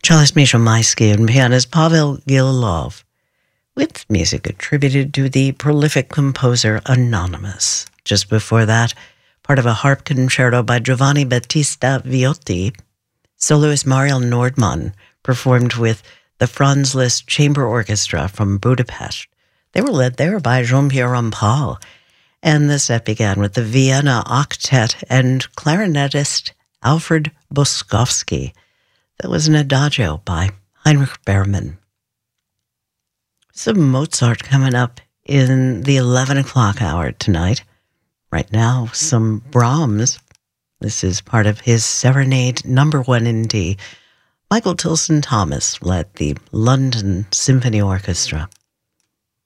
Cellist Misha Maisky and pianist Pavel Gililov, with music attributed to the prolific composer Anonymous. Just before that, part of a harp concerto by Giovanni Battista Viotti, soloist Mariel Nordmann performed with the Franz Liszt Chamber Orchestra from Budapest. They were led there by Jean-Pierre Rampal, and the set began with the Vienna Octet and clarinetist Alfred Boskovsky. That was an adagio by Heinrich Berman. Some Mozart coming up in the 11 o'clock hour tonight. Right now, some Brahms. This is part of his Serenade No. 1 in D. Michael Tilson Thomas led the London Symphony Orchestra.